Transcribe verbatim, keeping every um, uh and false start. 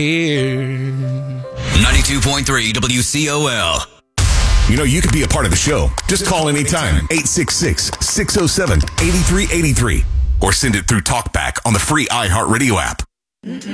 ninety-two point three W C O L. You know, you could be a part of the show. Just call anytime. eight six six, six oh seven, eight three eight three. Or send it through TalkBack on the free iHeartRadio app.